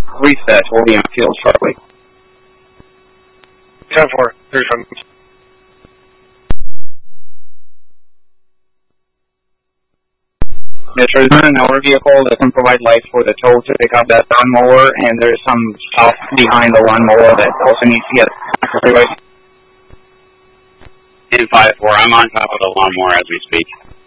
Reset will be on field shortly. 10-4, 37. Metro is in our vehicle that can provide lights for the tow to pick up that lawnmower, and there's some stuff behind the lawnmower that also needs to get across the freeway. 254, I'm on top of the lawnmower as we speak.